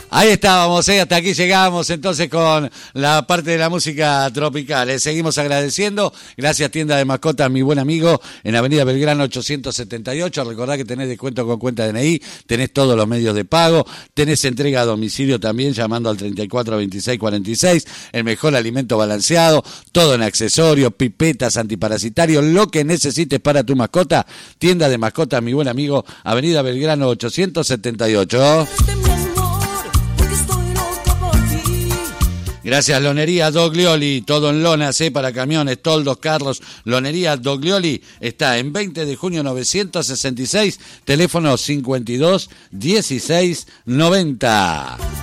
Ahí estábamos, hasta aquí llegamos entonces con la parte de la música tropical. Seguimos agradeciendo. Gracias, tienda de mascotas, mi buen amigo, en Avenida Belgrano 878. Recordá que tenés descuento con cuenta DNI, tenés todos los medios de pago, tenés entrega a domicilio también llamando al 342646. El mejor alimento balanceado, todo en accesorios, pipetas, antiparasitarios, lo que necesites para tu mascota. Tienda de mascotas, mi buen amigo, Avenida Belgrano 878. Gracias, Lonería Doglioli, todo en lonas, para camiones, toldos, carros. Lonería Doglioli está en 20 de junio 966, teléfono 52 16 90.